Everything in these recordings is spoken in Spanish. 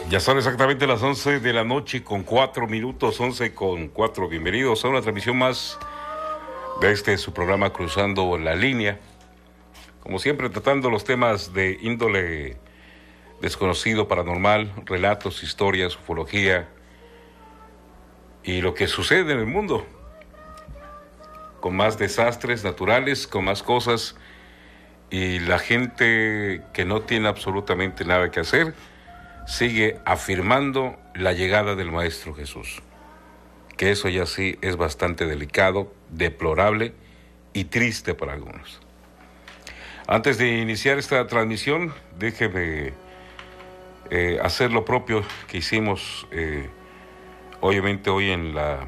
Ya son exactamente las 11 de la noche con 4 minutos, 11 con 4. Bienvenidos a una transmisión más de su programa Cruzando la Línea. Como siempre, tratando los temas de índole desconocido, paranormal, relatos, historias, ufología y lo que sucede en el mundo. Con más desastres naturales, con más cosas y la gente que no tiene absolutamente nada que hacer sigue afirmando la llegada del Maestro Jesús, que eso ya sí es bastante delicado, deplorable y triste para algunos. Antes de iniciar esta transmisión, déjeme hacer lo propio que hicimos obviamente hoy en la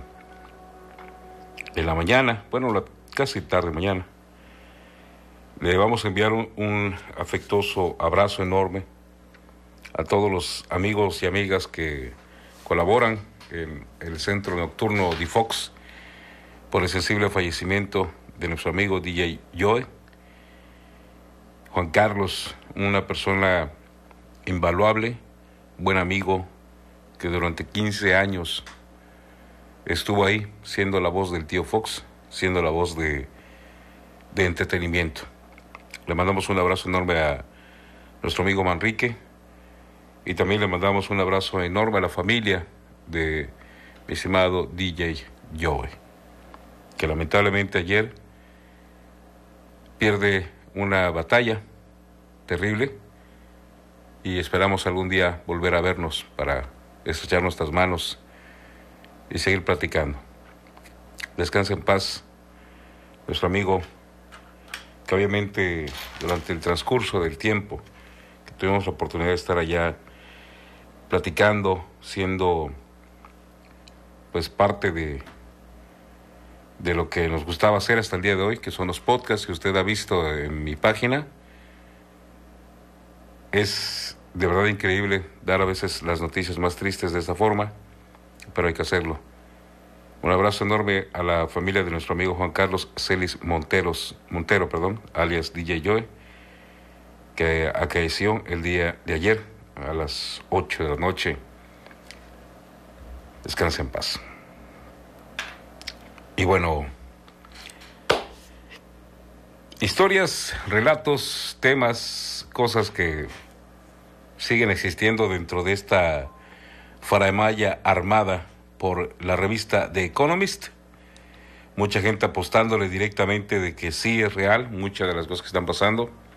mañana, bueno, casi tarde mañana. Le vamos a enviar un afectuoso abrazo enorme a todos los amigos y amigas que colaboran en el centro nocturno DiFox por el sensible fallecimiento de nuestro amigo DJ Joe. Juan Carlos, una persona invaluable, buen amigo, que durante 15 años estuvo ahí siendo la voz del tío Fox, siendo la voz de entretenimiento. Le mandamos un abrazo enorme a nuestro amigo Manrique, y también le mandamos un abrazo enorme a la familia de mi estimado DJ Joe, que lamentablemente ayer pierde una batalla terrible y esperamos algún día volver a vernos para estrechar nuestras manos y seguir platicando. Descansa en paz nuestro amigo, que obviamente durante el transcurso del tiempo que tuvimos la oportunidad de estar allá platicando, siendo pues parte de lo que nos gustaba hacer hasta el día de hoy, que son los podcasts que usted ha visto en mi página. Es de verdad increíble dar a veces las noticias más tristes de esta forma, pero hay que hacerlo. Un abrazo enorme a la familia de nuestro amigo Juan Carlos Celis Montero, alias DJ Joe, que acaeció el día de ayer a las 8 de la noche. Descansa en paz. Y bueno, historias, relatos, temas, cosas que siguen existiendo dentro de esta faramalla armada por la revista The Economist. Mucha gente apostándole directamente de que sí es real muchas de las cosas que están pasando.